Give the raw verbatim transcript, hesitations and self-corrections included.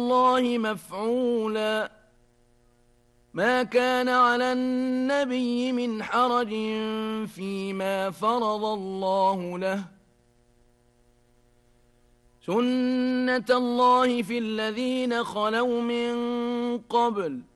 الله مفعولا ما كان على النبي من حرج فيما فرض الله له سنة الله في الذين خلوا من قبل